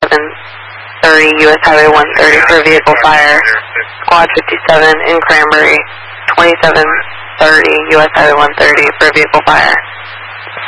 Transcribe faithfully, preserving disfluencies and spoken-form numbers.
twenty-seven thirty U S Highway one thirty for vehicle fire. Squad fifty-seven in Cranberry, twenty-seven thirty U S Highway one thirty for vehicle fire.